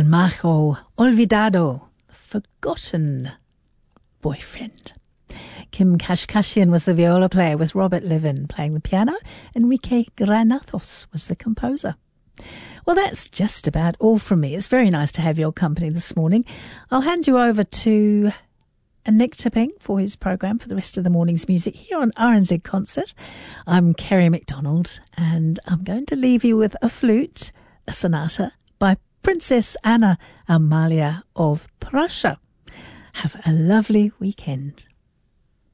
Majo Olvidado, Forgotten Boyfriend. Kim Kashkashian was the viola player, with Robert Levin playing the piano. Enrique Granados was the composer. Well, that's just about all from me. It's very nice to have your company this morning. I'll hand you over to Nick Tipping for his program for the rest of the morning's music here on RNZ Concert. I'm Kerry McDonald, and I'm going to leave you with a flute, a sonata by Princess Anna Amalia of Prussia. Have a lovely weekend.